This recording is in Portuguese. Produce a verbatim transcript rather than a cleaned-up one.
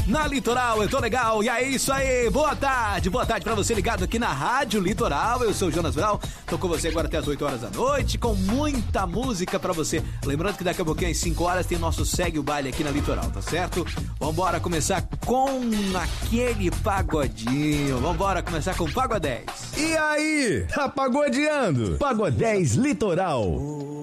na Litoral. Eu tô legal e é isso aí. Boa tarde, boa tarde pra você ligado aqui na Rádio Litoral. Eu sou o Jonas Brau, tô com você agora até as oito horas da noite, com muita música pra você. Lembrando que daqui a pouquinho às cinco horas tem nosso Segue o Baile aqui na Litoral, tá certo? Vambora começar com aquele pagodinho. Vambora começar com o Pagodez. E aí, tá pagodeando? Pagodez Litoral.